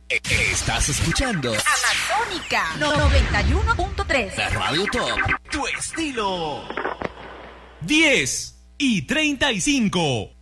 Estás escuchando Amazónica 91.3. la Radio Top, tu estilo. 10:35.